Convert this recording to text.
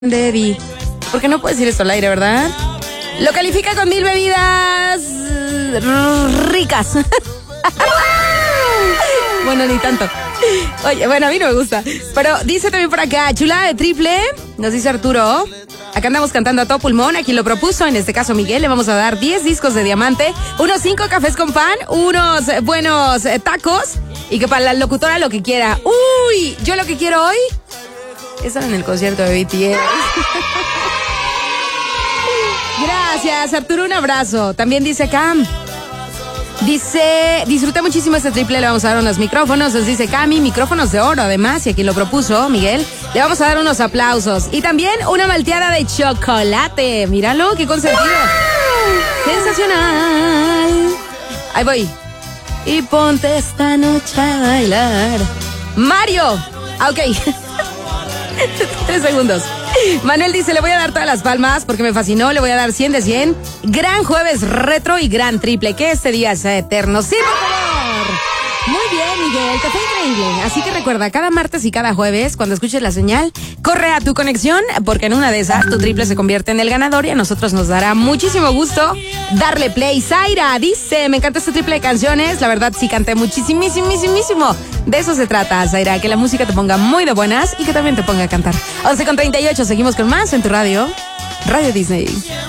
Debbie. Porque no puedes decir esto al aire, ¿verdad? Lo califica con 1000 bebidas ricas. Bueno, ni tanto. Oye, bueno, a mí no me gusta. Pero dice también por acá, chulada de triple, nos dice Arturo. Acá andamos cantando a todo pulmón, a quien lo propuso, en este caso Miguel, le vamos a dar 10 discos de diamante, unos 5 cafés con pan, unos buenos tacos, y que para la locutora lo que quiera. Uy, yo lo que quiero hoy es estar en el concierto de BTS. Gracias, Arturo, un abrazo. También dice acá, disfruté muchísimo este triple, le vamos a dar unos micrófonos, nos dice Cami, micrófonos de oro además, y a quien lo propuso, Miguel, le vamos a dar unos aplausos. Y también una malteada de chocolate, míralo, qué consentido. Sensacional. Ahí voy. Y ponte esta noche a bailar. Mario, ok. 3 segundos. Manuel dice, le voy a dar todas las palmas porque me fascinó, le voy a dar 100 de 100. Gran jueves retro y gran triple, que este día sea eterno. ¡Sí, por favor! Muy bien, Miguel, te fue increíble. Así que recuerda, cada martes y cada jueves, cuando escuches la señal, corre a tu conexión, porque en una de esas tu triple se convierte en el ganador y a nosotros nos dará muchísimo gusto darle play. Zaira dice, me encanta este triple de canciones, la verdad sí canté muchísimo. De eso se trata, Zaira, que la música te ponga muy de buenas y que también te ponga a cantar. 11:38, seguimos con más en tu radio, Radio Disney.